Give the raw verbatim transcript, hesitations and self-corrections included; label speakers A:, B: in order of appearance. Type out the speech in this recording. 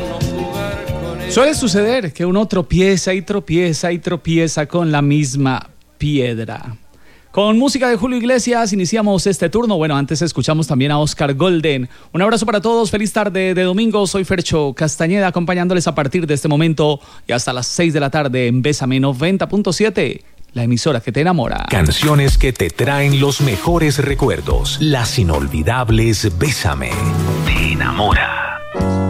A: Suele suceder que uno tropieza y tropieza y tropieza con la misma piedra. Con música de Julio Iglesias iniciamos este turno. Bueno, antes escuchamos también a Oscar Golden. Un abrazo para todos, feliz tarde de domingo. Soy Fercho Castañeda, acompañándoles a partir de este momento y hasta las seis de la tarde en Bésame noventa punto siete, la emisora que te enamora.
B: Canciones que te traen los mejores recuerdos. Las inolvidables Bésame. Te enamora.